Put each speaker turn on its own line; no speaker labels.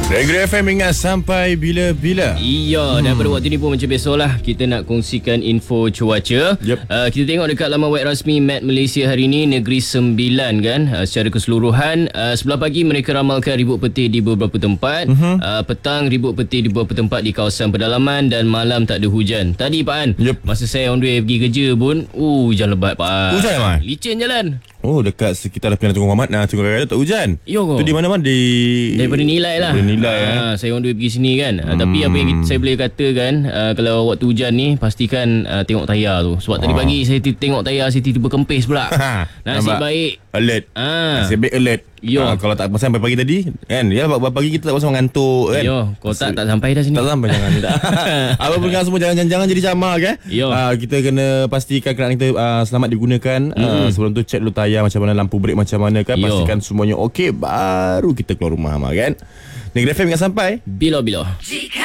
Negeri FM ingat sampai bila-bila.
Iya, dan pada waktu ni pun macam biasalah kita nak kongsikan info cuaca. Kita tengok dekat laman web rasmi Met Malaysia hari ni, Negeri Sembilan kan. Secara keseluruhan, sebelah pagi mereka ramalkan ribut petir di beberapa tempat. Petang ribut petir di beberapa tempat di kawasan pedalaman, dan malam tak ada hujan. Tadi Pak An, masa saya on the way pergi kerja pun, hujan lebat Pak An.
Hujan Mak?
Licin jalan.
Oh, dekat sekitar Pinang Tunku Muhammad. Tunku Raya tak hujan.
Yo,
tu di mana-mana
daripada nilai lah.
Daripada nilai
saya on the way pergi sini kan. Tapi apa yang saya boleh katakan, kalau waktu hujan ni pastikan tengok tayar tu. Sebab tadi pagi saya tengok tayar, saya tiba-tiba kempis pula. Nasib baik
alert. Nasib baik alert. Kalau tak pasal pagi tadi kan, ya pagi kita tak pasal mengantuk kan.
Kalau tak sampai dah sini.
Tak sampai jangan tak. Apa pun semua jangan jadi camar kan. Kita kena pastikan kenderaan kita selamat digunakan. Sebelum tu check dulu tayar macam mana, lampu brek macam mana kan. Pastikan semuanya okey baru kita keluar rumah kan. Negeri FM ingat sampai bila-bila.